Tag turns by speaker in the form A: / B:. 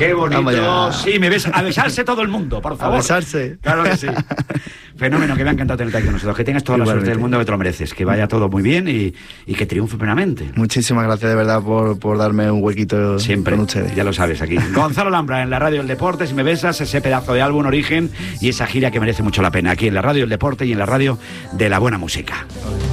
A: Qué bonito. Sí, me ves a besarse todo el mundo, por favor.
B: A besarse.
A: Claro que sí. Fenómeno, que me ha encantado tenerte aquí con nosotros. Que tengas toda la suerte del mundo, que te lo mereces. Que vaya todo muy bien y que triunfe plenamente.
B: Muchísimas gracias de verdad por darme un huequito
A: siempre
B: con ustedes.
A: Ya lo sabes aquí. Gonzalo Lambra en la Radio del Deporte. Si me besas, ese pedazo de álbum Origen y esa gira que merece mucho la pena. Aquí en la Radio del Deporte y en la radio de la buena música.